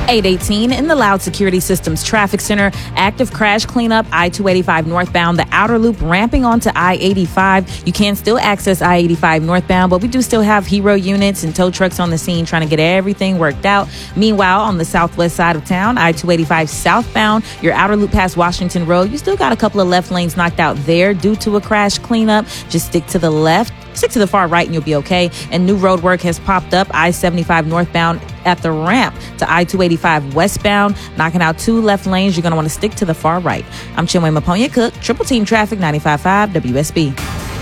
818 in the Loud Security Systems Traffic Center. Active crash cleanup, I-285 northbound, the outer loop ramping onto I-85. You can still access I-85 northbound, but we do still have hero units and tow trucks on the scene trying to get everything worked out. Meanwhile, on the southwest side of town, I-285 southbound, your outer loop past Washington Road, you still got a couple of left lanes knocked out there due to a crash cleanup. Just stick to the left. Stick to the far right and you'll be okay. And new road work has popped up, I-75 northbound at the ramp to I-285 westbound, knocking out 2 left lanes. You're going to want to stick to the far right. I'm Chinwe Maponya Cook, Triple Team Traffic, 95.5 WSB.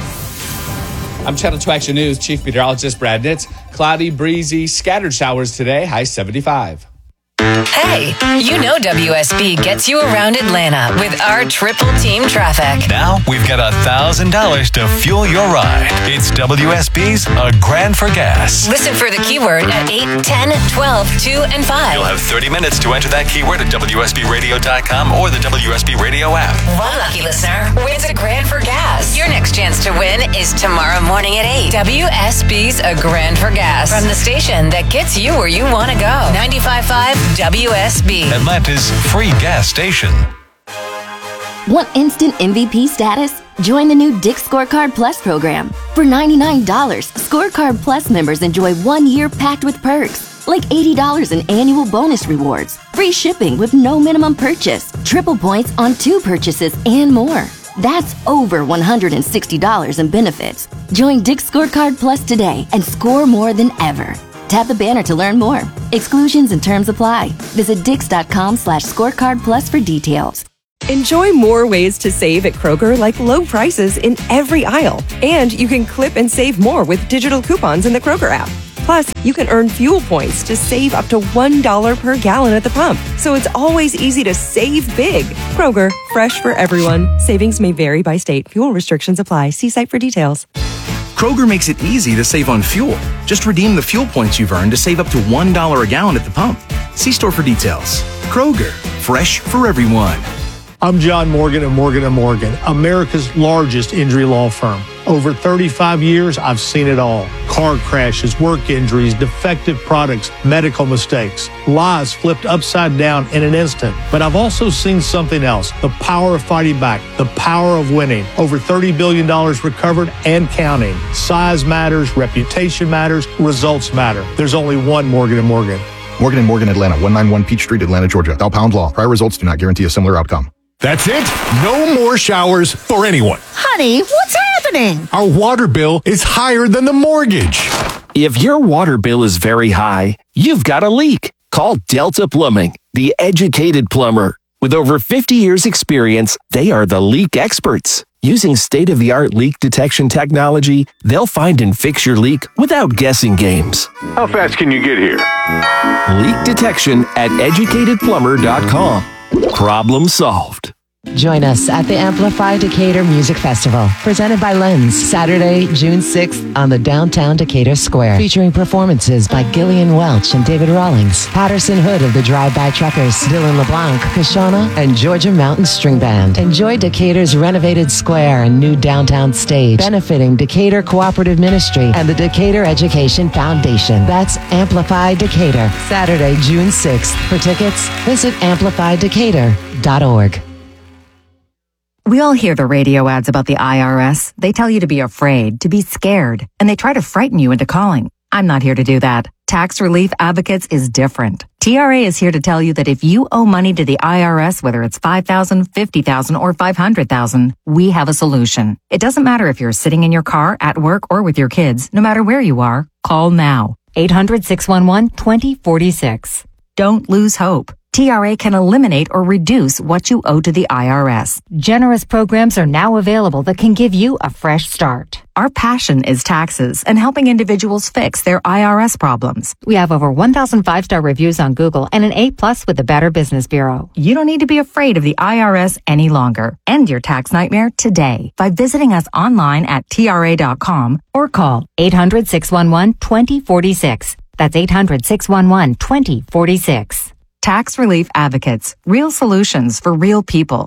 I'm Channel 2 Action News Chief Meteorologist Brad Nitz. Cloudy, breezy, scattered showers today, high 75. Hey, you know WSB gets you around Atlanta with our Triple Team Traffic. Now we've got $1,000 to fuel your ride. It's WSB's A Grand for Gas. Listen for the keyword at 8, 10, 12, 2, and 5. You'll have 30 minutes to enter that keyword at WSBRadio.com or the WSB Radio app. One lucky listener wins a grand for gas. Your next chance to win is tomorrow morning at 8. WSB's A Grand for Gas from the station that gets you where you want to go. 95.5 WSB. Atlanta's free gas station. Want instant MVP status? Join the new Dick's Scorecard Plus program. For $99, Scorecard Plus members enjoy 1 year packed with perks, like $80 in annual bonus rewards, free shipping with no minimum purchase, triple points on 2 purchases, and more. That's over $160 in benefits. Join Dick's Scorecard Plus today and score more than ever. Tap the banner to learn more. Exclusions and terms apply. Visit Dix.com/scorecard plus for details. Enjoy more ways to save at Kroger, like low prices in every aisle. And you can clip and save more with digital coupons in the Kroger app. Plus, you can earn fuel points to save up to $1 per gallon at the pump. So it's always easy to save big. Kroger, fresh for everyone. Savings may vary by state. Fuel restrictions apply. See site for details. Kroger makes it easy to save on fuel. Just redeem the fuel points you've earned to save up to $1 a gallon at the pump. See store for details. Kroger, fresh for everyone. I'm John Morgan of Morgan & Morgan, America's largest injury law firm. Over 35 years, I've seen it all. Car crashes, work injuries, defective products, medical mistakes, lives flipped upside down in an instant. But I've also seen something else, the power of fighting back, the power of winning. Over $30 billion recovered and counting. Size matters, reputation matters, results matter. There's only one Morgan & Morgan. Morgan & Morgan, Atlanta, 191 Peach Street, Atlanta, Georgia. Thou Pound Law. Prior results do not guarantee a similar outcome. That's it. No more showers for anyone. Honey, what's happening? Our water bill is higher than the mortgage. If your water bill is very high, you've got a leak. Call Delta Plumbing, the educated plumber. With over 50 years experience, they are the leak experts. Using state-of-the-art leak detection technology, they'll find and fix your leak without guessing games. How fast can you get here? Leak detection at educatedplumber.com. Problem solved. Join us at the Amplify Decatur Music Festival, presented by Lens, Saturday, June 6th on the downtown Decatur Square, featuring performances by Gillian Welch and David Rawlings, Patterson Hood of the Drive-By Truckers, Dylan LeBlanc, Kashana, and Georgia Mountain String Band. Enjoy Decatur's renovated square and new downtown stage, benefiting Decatur Cooperative Ministry and the Decatur Education Foundation. That's Amplify Decatur, Saturday, June 6th. For tickets, visit amplifydecatur.org. We all hear the radio ads about the IRS. They tell you to be afraid, to be scared, and they try to frighten you into calling. I'm not here to do that. Tax Relief Advocates is different. TRA is here to tell you that if you owe money to the IRS, whether it's $5,000, $50,000, or $500,000, we have a solution. It doesn't matter if you're sitting in your car, at work, or with your kids. No matter where you are, call now. 800-611-2046. Don't lose hope. TRA can eliminate or reduce what you owe to the IRS. Generous programs are now available that can give you a fresh start. Our passion is taxes and helping individuals fix their IRS problems. We have over 1,000 5-star reviews on Google and an A+ with the Better Business Bureau. You don't need to be afraid of the IRS any longer. End your tax nightmare today by visiting us online at TRA.com or call 800-611-2046. That's 800-611-2046. Tax Relief Advocates. Real solutions for real people.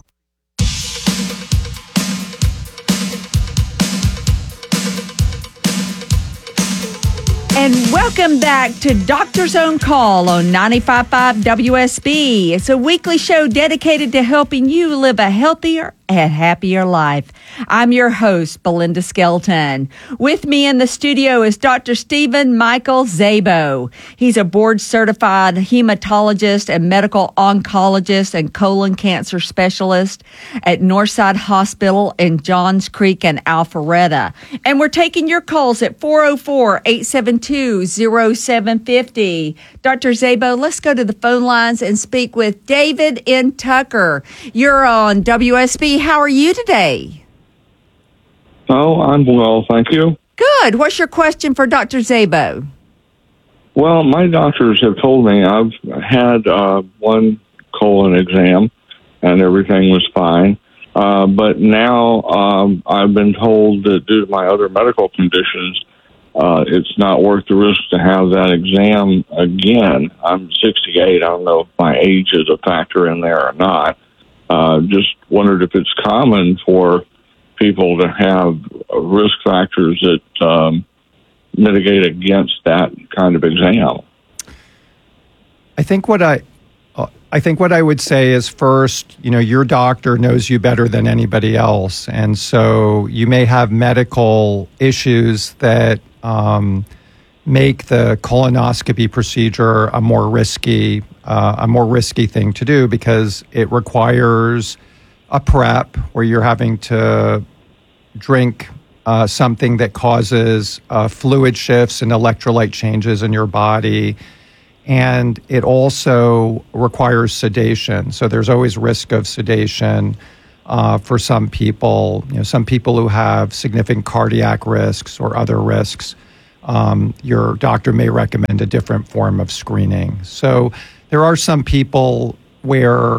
And welcome back to Doctor's Own Call on 95.5 WSB. It's a weekly show dedicated to helping you live a healthier and happier life. I'm your host, Belinda Skelton. With me in the studio is Dr. Stephen Michael Szabo. He's a board-certified hematologist and medical oncologist and colon cancer specialist at Northside Hospital in Johns Creek and Alpharetta. And we're taking your calls at 404-872-0750. Dr. Szabo, let's go to the phone lines and speak with David in Tucker. You're on WSB. How are you today? Oh, I'm well, thank you. Good. What's your question for Dr. Szabo? Well, my doctors have told me I've had one colon exam and everything was fine. But now I've been told that due to my other medical conditions, it's not worth the risk to have that exam again. I'm 68. I don't know if my age is a factor in there or not. Just wondered if it's common for people to have risk factors that mitigate against that kind of exam. I think what I would say is, first, your doctor knows you better than anybody else, and so you may have medical issues that make the colonoscopy procedure a more risky thing to do, because it requires a prep where you're having to drink something that causes fluid shifts and electrolyte changes in your body. And it also requires sedation. So there's always risk of sedation for some people. Some people who have significant cardiac risks or other risks, your doctor may recommend a different form of screening. So there are some people where,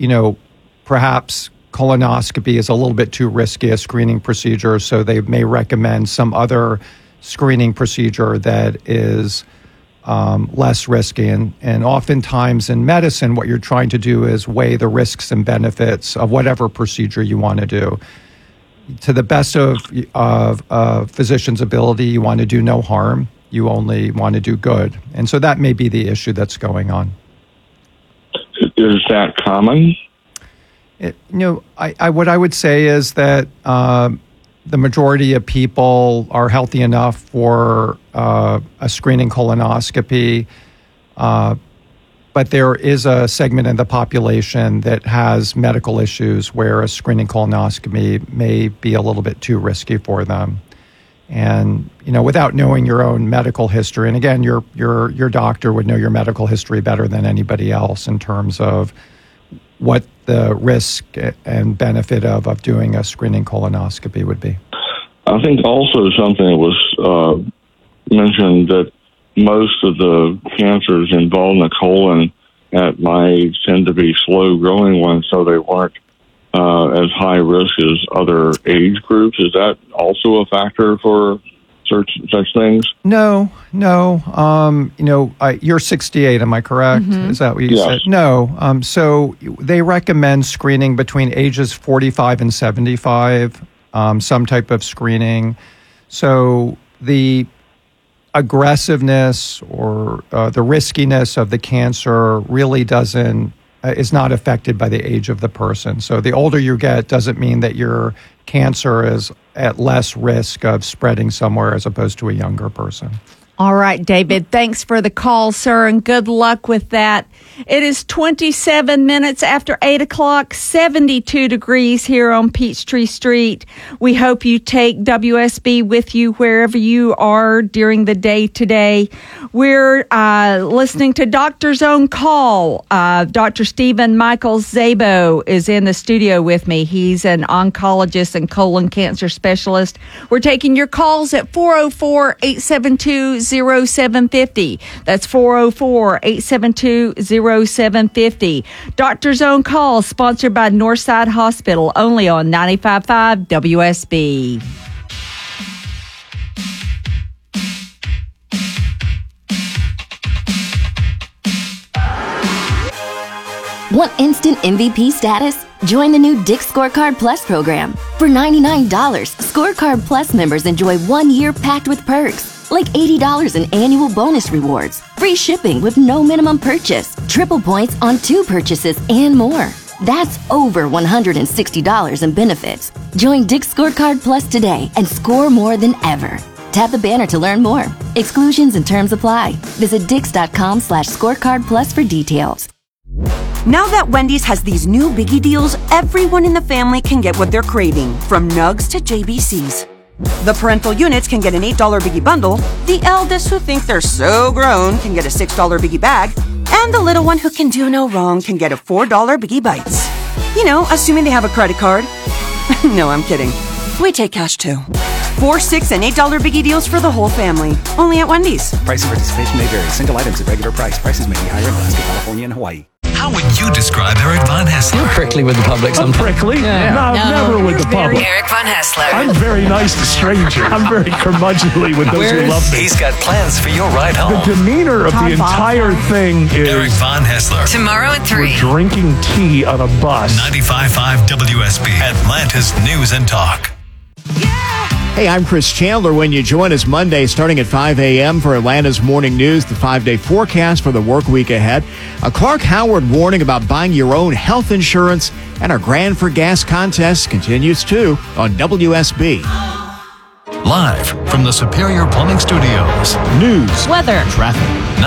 perhaps colonoscopy is a little bit too risky a screening procedure, so they may recommend some other screening procedure that is less risky. And oftentimes in medicine, what you're trying to do is weigh the risks and benefits of whatever procedure you want to do. To the best of physician's ability, you want to do no harm. You only want to do good. And so that may be the issue that's going on. Is that common? What I would say is that the majority of people are healthy enough for a screening colonoscopy, but there is a segment in the population that has medical issues where a screening colonoscopy may be a little bit too risky for them. And, without knowing your own medical history, and again, your doctor would know your medical history better than anybody else in terms of what the risk and benefit of doing a screening colonoscopy would be. I think also something that was mentioned, that most of the cancers involved in the colon at my age tend to be slow-growing ones, so they weren't as high risk as other age groups. Is that also a factor for such things? No. You're 68, am I correct? Mm-hmm. Is that what you said? No. So they recommend screening between ages 45 and 75, some type of screening. So the aggressiveness or the riskiness of the cancer really is not affected by the age of the person. So the older you get doesn't mean that your cancer is at less risk of spreading somewhere as opposed to a younger person. All right, David, thanks for the call, sir, and good luck with that. It is 27 minutes after 8 o'clock, 72 degrees here on Peachtree Street. We hope you take WSB with you wherever you are during the day today. We're listening to Doctor's Own Call. Dr. Stephen Michael Szabo is in the studio with me. He's an oncologist and colon cancer specialist. We're taking your calls at 404-872-0750. That's 404-872-0750. Doctor's Own Call, sponsored by Northside Hospital, only on 95.5 WSB. Want instant MVP status? Join the new Dick's Scorecard Plus program. For $99, Scorecard Plus members enjoy 1 year packed with perks, like $80 in annual bonus rewards, free shipping with no minimum purchase, triple points on 2 purchases, and more. That's over $160 in benefits. Join Dick's Scorecard Plus today and score more than ever. Tap the banner to learn more. Exclusions and terms apply. Visit Dix.com/scorecard plus for details. Now that Wendy's has these new biggie deals, everyone in the family can get what they're craving, from nugs to JBCs. The parental units can get an $8 biggie bundle, the eldest who think they're so grown can get a $6 biggie bag, and the little one who can do no wrong can get a $4 biggie bites. You know, assuming they have a credit card. No, I'm kidding. We take cash too. $4, $6, and $8 biggie deals for the whole family. Only at Wendy's. Price and participation may vary. Single items at regular price. Prices may be higher in Alaska, California, and Hawaii. How would you describe Eric Von Hessler? You're prickly with the public sometimes. Prickly? Yeah. No, never with the public. Eric Von Hessler. I'm very nice to strangers. I'm very curmudgeonly with those who love me. He's got plans for your ride home. The demeanor of the entire thing is... Eric Von Hessler. Tomorrow at 3. We're drinking tea on a bus. 95.5 WSB, Atlanta's News and Talk. Hey, I'm Chris Chandler. When you join us Monday starting at 5 a.m. for Atlanta's Morning News, the 5-day forecast for the work week ahead, a Clark Howard warning about buying your own health insurance, and our Grand for Gas contest continues too on WSB. Live from the Superior Plumbing Studios. News, weather, traffic.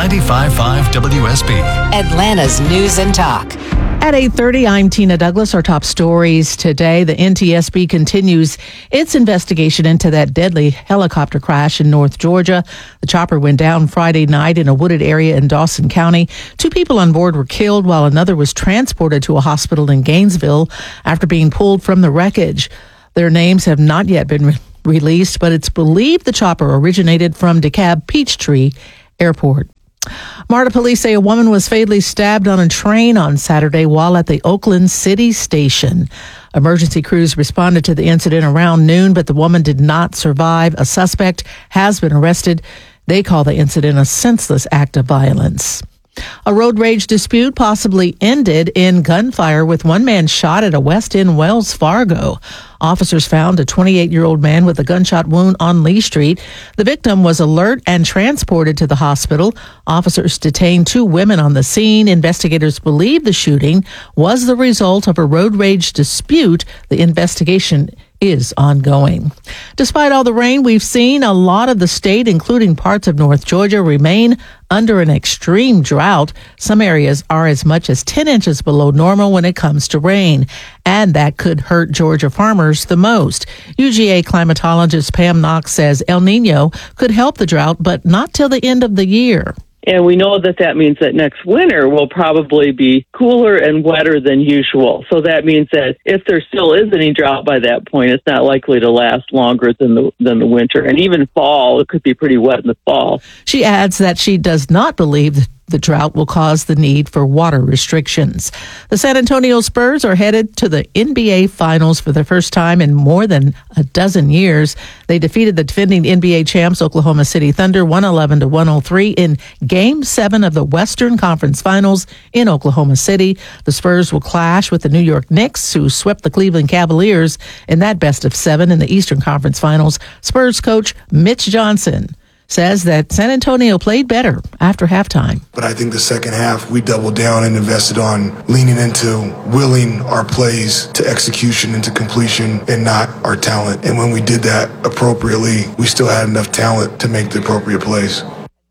95.5 WSB. Atlanta's News and Talk. At 8:30, I'm Tina Douglas. Our top stories today. The NTSB continues its investigation into that deadly helicopter crash in North Georgia. The chopper went down Friday night in a wooded area in Dawson County. 2 people on board were killed while another was transported to a hospital in Gainesville after being pulled from the wreckage. Their names have not yet been released, but it's believed the chopper originated from DeKalb Peachtree Airport. MARTA police say a woman was fatally stabbed on a train on Saturday while at the Oakland City Station. Emergency crews responded to the incident around noon, but the woman did not survive. A suspect has been arrested. They call the incident a senseless act of violence. A road rage dispute possibly ended in gunfire with one man shot at a West End Wells Fargo. Officers found a 28-year-old man with a gunshot wound on Lee Street. The victim was alert and transported to the hospital. Officers detained 2 women on the scene. Investigators believe the shooting was the result of a road rage dispute. The investigation is ongoing. Despite all the rain we've seen, a lot of the state, including parts of North Georgia, remain under an extreme drought. Some areas are as much as 10 inches below normal when it comes to rain, and that could hurt Georgia farmers the most. UGA climatologist Pam Knox says El Nino could help the drought, but not till the end of the year. And we know that that means that next winter will probably be cooler and wetter than usual. So that means that if there still is any drought by that point, it's not likely to last longer than the winter. And even fall, it could be pretty wet in the fall. She adds that she does not believe the drought will cause the need for water restrictions. The San Antonio Spurs are headed to the NBA Finals for the first time in more than a dozen years. They defeated the defending NBA champs Oklahoma City Thunder 111-103 in Game 7 of the Western Conference Finals in Oklahoma City. The Spurs will clash with the New York Knicks, who swept the Cleveland Cavaliers in that best of 7 in the Eastern Conference Finals. Spurs coach Mitch Johnson says that San Antonio played better after halftime. But I think the second half, we doubled down and invested on leaning into willing our plays to execution and to completion and not our talent. And when we did that appropriately, we still had enough talent to make the appropriate plays.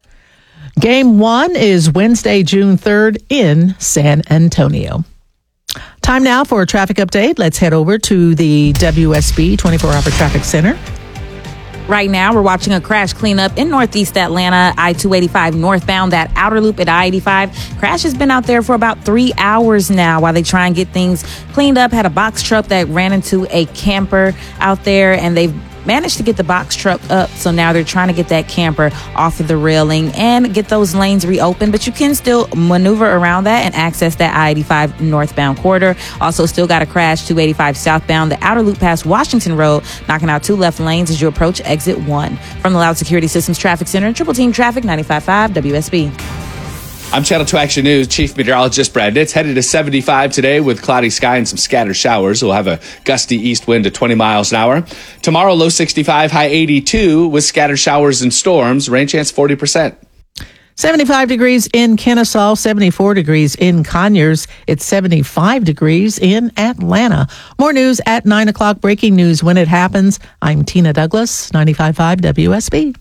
Game 1 is Wednesday, June 3rd in San Antonio. Time now for a traffic update. Let's head over to the WSB 24-hour traffic center. Right now, we're watching a crash cleanup in Northeast Atlanta, I-285 northbound, that outer loop at I-85. Crash has been out there for about 3 hours now while they try and get things cleaned up. Had a box truck that ran into a camper out there, and they've managed to get the box truck up. So now they're trying to get that camper off of the railing and get those lanes reopened. But you can still maneuver around that and access that I-85 northbound corridor. Also still got a crash 285 southbound, the outer loop past Washington Road, knocking out 2 left lanes as you approach exit 1. From the Loud Security Systems Traffic Center, Triple Team Traffic, 95.5 WSB. I'm Channel 2 Action News Chief Meteorologist Brad Nitz. Headed to 75 today with cloudy sky and some scattered showers. We'll have a gusty east wind to 20 miles an hour. Tomorrow, low 65, high 82 with scattered showers and storms. Rain chance 40%. 75 degrees in Kennesaw, 74 degrees in Conyers. It's 75 degrees in Atlanta. More news at 9 o'clock. Breaking news when it happens. I'm Tina Douglas, 95.5 WSB.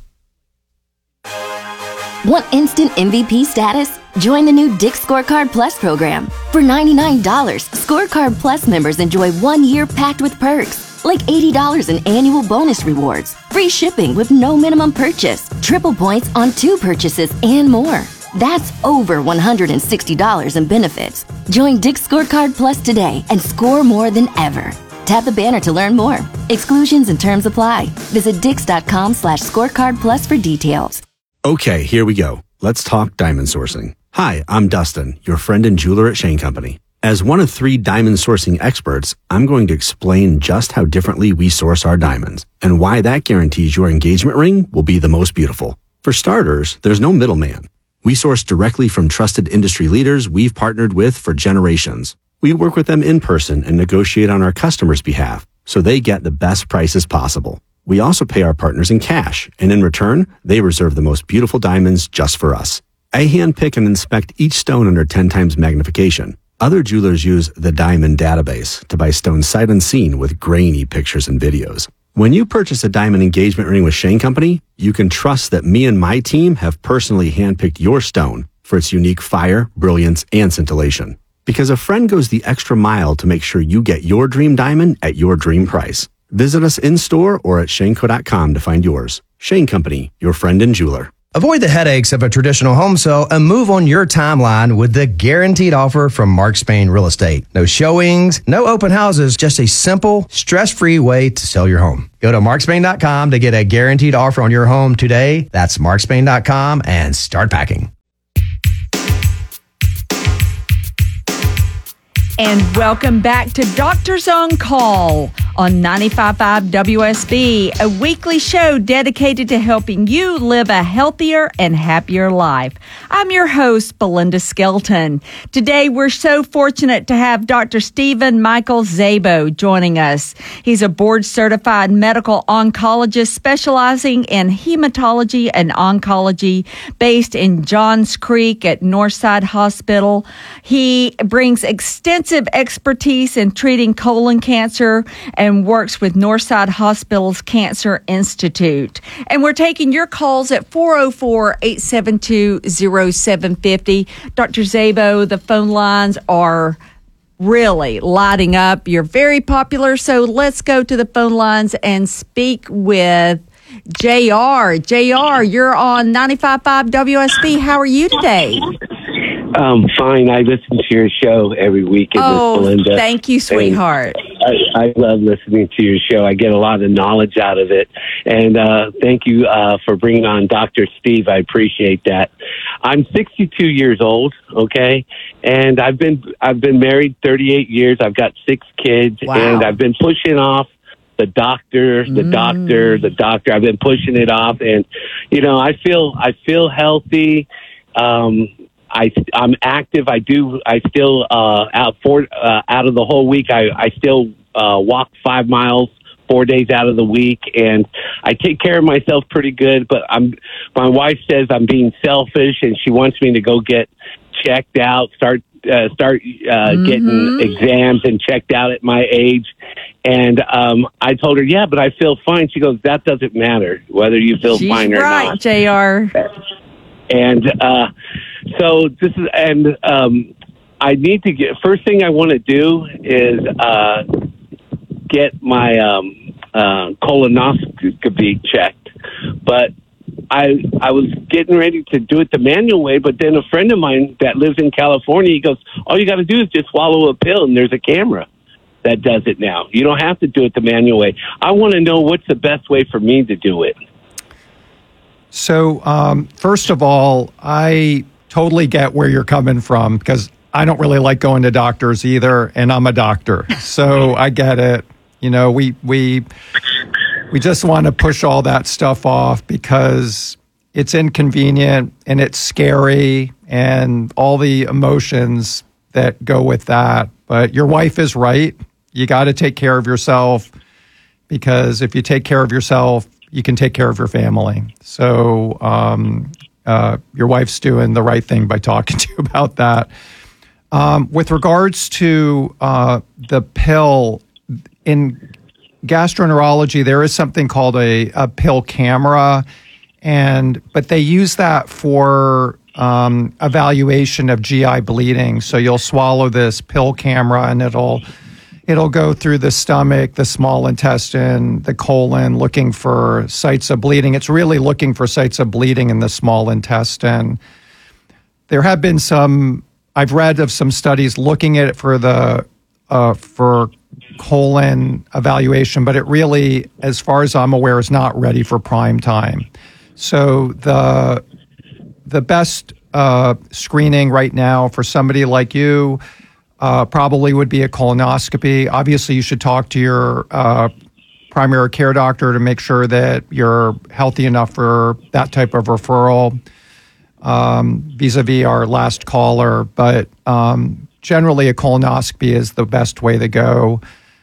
Want instant MVP status? Join the new Dick's Scorecard Plus program. For $99, Scorecard Plus members enjoy 1 year packed with perks, like $80 in annual bonus rewards, free shipping with no minimum purchase, triple points on 2 purchases, and more. That's over $160 in benefits. Join Dick's Scorecard Plus today and score more than ever. Tap the banner to learn more. Exclusions and terms apply. Visit dix.com/scorecard plus for details. Okay, here we go. Let's talk diamond sourcing. Hi, I'm Dustin, your friend and jeweler at Shane Company. As one of 3 diamond sourcing experts, I'm going to explain just how differently we source our diamonds and why that guarantees your engagement ring will be the most beautiful. For starters, there's no middleman. We source directly from trusted industry leaders we've partnered with for generations. We work with them in person and negotiate on our customers' behalf so they get the best prices possible. We also pay our partners in cash, and in return, they reserve the most beautiful diamonds just for us. I handpick and inspect each stone under 10 times magnification. Other jewelers use the Diamond Database to buy stones sight unseen with grainy pictures and videos. When you purchase a diamond engagement ring with Shane Company, you can trust that me and my team have personally handpicked your stone for its unique fire, brilliance, and scintillation. Because a friend goes the extra mile to make sure you get your dream diamond at your dream price. Visit us in-store or at shaneco.com to find yours. Shane Company, your friend and jeweler. Avoid the headaches of a traditional home sale and move on your timeline with the guaranteed offer from Mark Spain Real Estate. No showings, no open houses, just a simple, stress-free way to sell your home. Go to markspain.com to get a guaranteed offer on your home today. That's markspain.com and start packing. And welcome back to Doctors on Call on 95.5 WSB, a weekly show dedicated to helping you live a healthier and happier life. I'm your host, Belinda Skelton. Today, we're so fortunate to have Dr. Stephen Michael Szabo joining us. He's a board-certified medical oncologist specializing in hematology and oncology based in Johns Creek at Northside Hospital. He brings extensive expertise in treating colon cancer and works with Northside Hospital's Cancer Institute. And we're taking your calls at 404-872-0750. Dr. Szabo, the phone lines are really lighting up. You're very popular, so let's go to the phone lines and speak with JR. JR, you're on 95.5 WSB. How are you today? Fine. I listen to your show every week. Belinda. Thank you, sweetheart. I love listening to your show. I get a lot of knowledge out of it. And thank you for bringing on Dr. Steve. I appreciate that. I'm 62 years old, okay? And I've been married 38 years. I've got 6 kids. Wow. And I've been pushing off the doctor. I've been pushing it off. And, you know, I feel healthy. I'm active. I still out of the whole week. I still walk 5 miles 4 days out of the week, and I take care of myself pretty good. But my wife says I'm being selfish, and she wants me to go get checked out, start getting exams and checked out at my age. And I told her, yeah, but I feel fine. She goes, that doesn't matter whether you feel fine or not. JR. And so this is, and I need to get, first thing I want to do is get my colonoscopy checked. But I was getting ready to do it the manual way, but then a friend of mine that lives in California, he goes, all you got to do is just swallow a pill, and there's a camera that does it now. You don't have to do it the manual way. I want to know what's the best way for me to do it. So, first of all, I totally get where you're coming from because I don't really like going to doctors either, and I'm a doctor. So I get it. You know, we just want to push all that stuff off because it's inconvenient and it's scary and all the emotions that go with that. But your wife is right. You got to take care of yourself, because if you take care of yourself, you can take care of your family. So your wife's doing the right thing by talking to you about that. With regards to the pill, in gastroenterology, there is something called a pill camera, but they use that for evaluation of GI bleeding. So you'll swallow this pill camera, and it'll go through the stomach, the small intestine, the colon, looking for sites of bleeding. It's really looking for sites of bleeding in the small intestine. There have been I've read of some studies looking at it for colon evaluation, but it really, as far as I'm aware, is not ready for prime time. So the best screening right now for somebody like you probably would be a colonoscopy. Obviously, you should talk to your primary care doctor to make sure that you're healthy enough for that type of referral, vis-a-vis our last caller. But generally, a colonoscopy is the best way to go.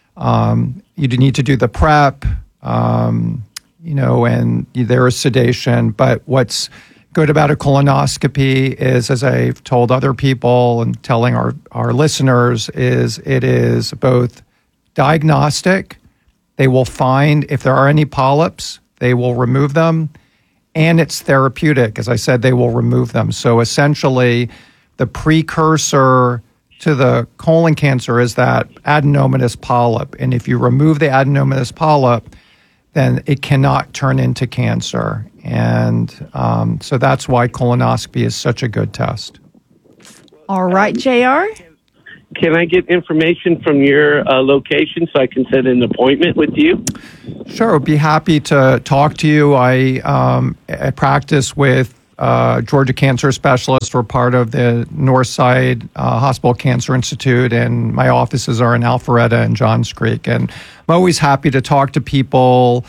You need to do the prep, and there is sedation. But what's good about a colonoscopy is, as I've told other people and telling our listeners, is it is both diagnostic. They will find if there are any polyps, they will remove them, and it's therapeutic. As I said, they will remove them. So essentially, the precursor to the colon cancer is that adenomatous polyp. And if you remove the adenomatous polyp, then it cannot turn into cancer. And so that's why colonoscopy is such a good test. All right, JR? Can I get information from your location so I can set an appointment with you? Sure, I'd be happy to talk to you. I practice with Georgia Cancer Specialists. We're part of the Northside Hospital Cancer Institute, and my offices are in Alpharetta and Johns Creek. And I'm always happy to talk to people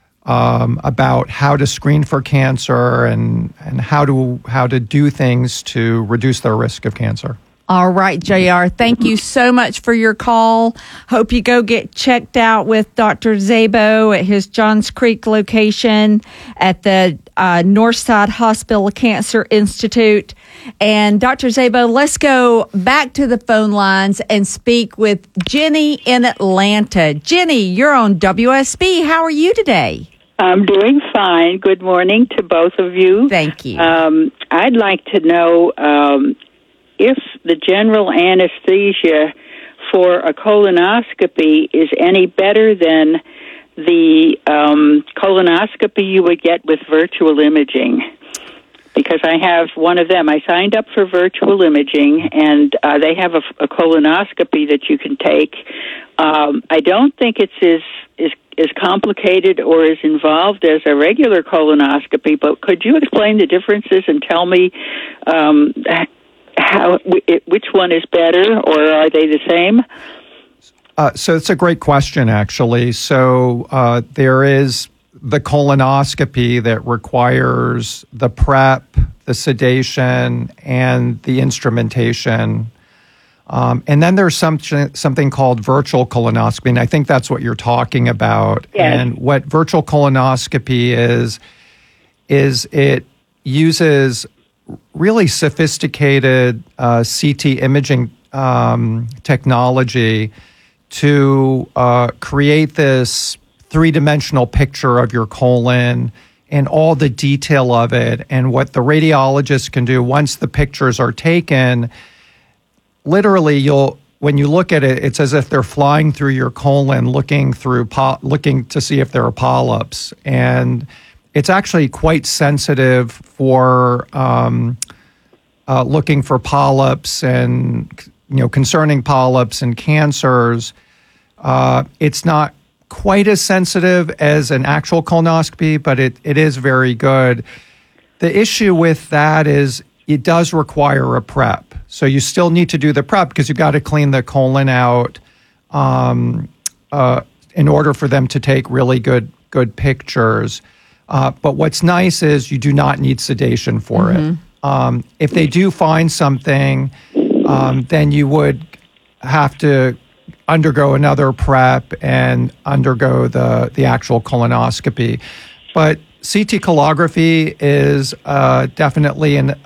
about how to screen for cancer and how to do things to reduce their risk of cancer. All right, JR, thank you so much for your call. Hope you go get checked out with Dr. Szabo at his Johns Creek location at the Northside Hospital Cancer Institute. And Dr. Szabo, let's go back to the phone lines and speak with Jenny in Atlanta. Jenny, you're on WSB. How are you today? I'm doing fine. Good morning to both of you. Thank you. I'd like to know if the general anesthesia for a colonoscopy is any better than the colonoscopy you would get with virtual imaging. Because I have one of them. I signed up for virtual imaging, and they have a colonoscopy that you can take. I don't think it's as complicated or as involved as a regular colonoscopy, but could you explain the differences and tell me which one is better, or are they the same? So it's a great question, actually. So there is the colonoscopy that requires the prep, the sedation, and the instrumentation. And then there's something called virtual colonoscopy, and I think that's what you're talking about. Yes. And what virtual colonoscopy is it uses really sophisticated CT imaging technology to create this three-dimensional picture of your colon and all the detail of it. And what the radiologist can do once the pictures are taken, literally when you look at it, it's as if they're flying through your colon, looking to see if there are polyps. And it's actually quite sensitive for looking for polyps and concerning polyps and cancers. It's not quite as sensitive as an actual colonoscopy, but it is very good. The issue with that is it does require a prep. So you still need to do the prep because you've got to clean the colon out in order for them to take really good pictures. But what's nice is you do not need sedation for it. If they do find something, then you would have to undergo another prep and undergo the actual colonoscopy. But CT colography is definitely an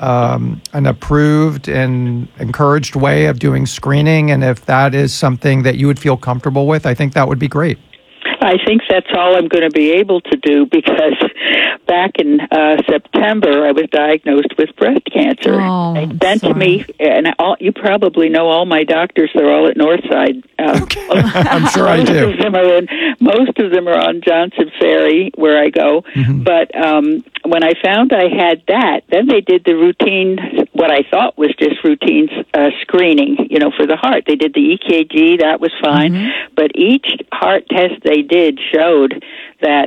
approved and encouraged way of doing screening. And if that is something that you would feel comfortable with, I think that would be great. I think that's all I'm going to be able to do because back in September, I was diagnosed with breast cancer. They sent to me, and you probably know all my doctors. They're all at Northside. I'm sure I do. Most of them are on Johnson Ferry, where I go. But when I found I had that, then they did the routine, what I thought was just routine screening, for the heart. They did the EKG, that was fine. But each heart test they did showed that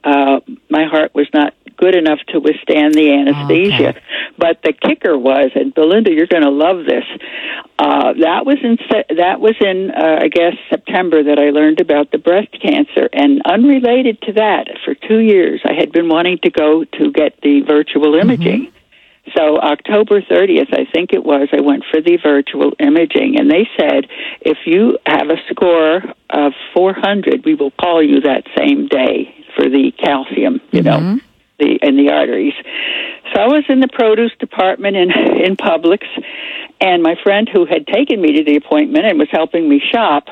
my heart was not good enough to withstand the anesthesia. Okay. But the kicker was, and Belinda, you're going to love this. That was in I guess September that I learned about the breast cancer, and unrelated to that, for 2 years I had been wanting to go to get the virtual imaging. So October 30th, I think it was, I went for the virtual imaging, and they said, if you have a score of 400, we will call you that same day for the calcium, in the arteries. So I was in the produce department in Publix, and my friend who had taken me to the appointment and was helping me shop,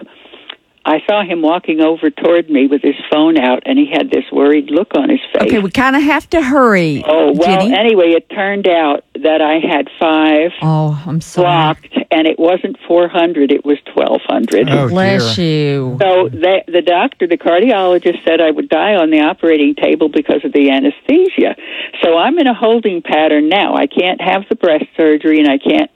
I saw him walking over toward me with his phone out, and he had this worried look on his face. Okay, we kind of have to hurry. Oh, well, Jenny. Anyway, it turned out that I had 5 I'm sorry. blocked, and it wasn't 400, it was 1,200. Oh, bless you. So the doctor, the cardiologist, said I would die on the operating table because of the anesthesia. So I'm in a holding pattern now. I can't have the breast surgery, and I can't,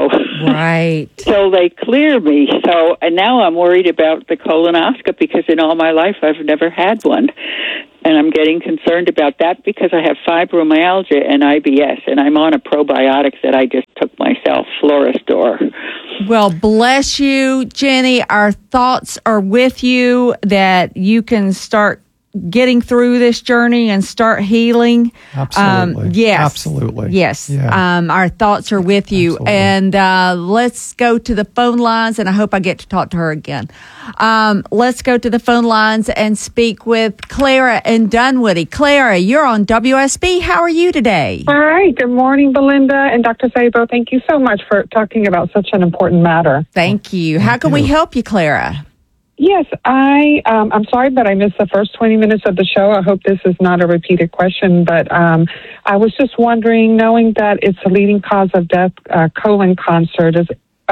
right. So they clear me. So, and now I'm worried about the colonoscopy because in all my life I've never had one. And I'm getting concerned about that because I have fibromyalgia and IBS, and I'm on a probiotic that I just took myself, Floristor. Well, bless you, Jenny. Our thoughts are with you that you can start getting through this journey and start healing. Absolutely. Yes. Absolutely. Yes. Yeah. Our thoughts are with you. Absolutely. And let's go to the phone lines, and I hope I get to talk to her again. Let's go to the phone lines and speak with Clara in Dunwoody. Clara, you're on WSB. How are you today? All right. Good morning, Belinda and Dr. Sabo. Thank you so much for talking about such an important matter. Thank you. How can we help you, Clara? Yes, I'm sorry, but I missed the first 20 minutes of the show. I hope this is not a repeated question, but I was just wondering, knowing that it's a leading cause of death, colon cancer, does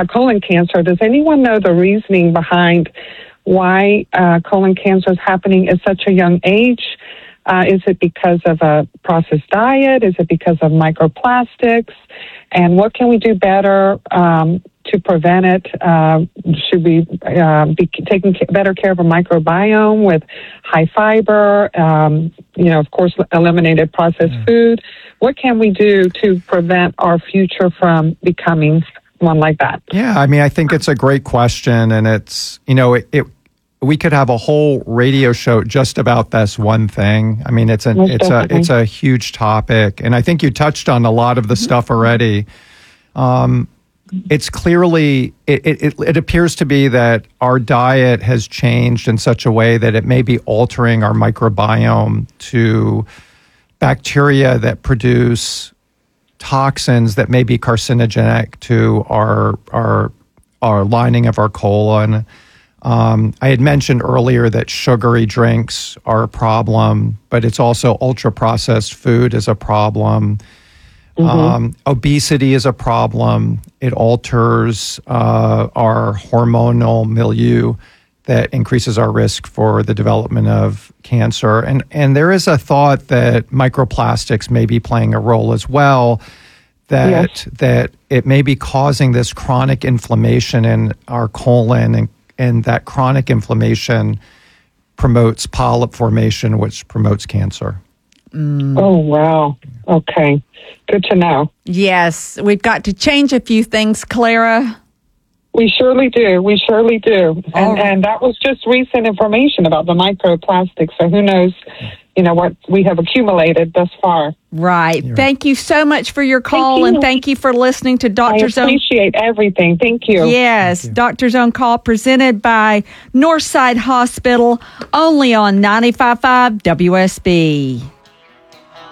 anyone know the reasoning behind why colon cancer is happening at such a young age? Is it because of a processed diet? Is it because of microplastics? And what can we do better to prevent it? Should we be taking better care of a microbiome with high fiber? Of course, eliminated processed food. What can we do to prevent our future from becoming one like that? Yeah, I think it's a great question, and it's, we could have a whole radio show just about this one thing. It's a huge topic, and I think you touched on a lot of the stuff already. It's clearly, it appears to be that our diet has changed in such a way that it may be altering our microbiome to bacteria that produce toxins that may be carcinogenic to our lining of our colon. I had mentioned earlier that sugary drinks are a problem, but it's also ultra-processed food is a problem. Obesity is a problem. It alters our hormonal milieu that increases our risk for the development of cancer. And there is a thought that microplastics may be playing a role as well, that it may be causing this chronic inflammation in our colon, and that chronic inflammation promotes polyp formation, which promotes cancer. Oh, wow. Okay. Good to know. Yes. We've got to change a few things, Clara. We surely do. We surely do. And that was just recent information about the microplastics. So who knows, what we have accumulated thus far. Right. Thank you so much for your call, and thank you for listening to Dr. Zone. I appreciate everything. Thank you. Yes. Dr. Zone Call presented by Northside Hospital, only on 95.5 WSB.